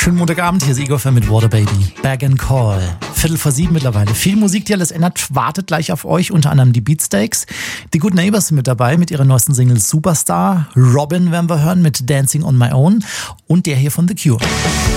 Schönen Montagabend, hier ist Igor für mit Water Baby. Bag and Call. 6:45 mittlerweile. Viel Musik, die alles ändert, wartet gleich auf euch. Unter anderem die Beatsteaks. Die Good Neighbors sind mit dabei mit ihrer neuesten Single Superstar. Robin werden wir hören mit Dancing on My Own. Und der hier von The Cure.